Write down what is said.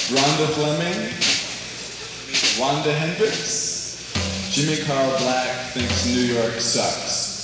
Rhonda Fleming, Wanda Hendricks, Jimmy Carl Black thinks New York sucks.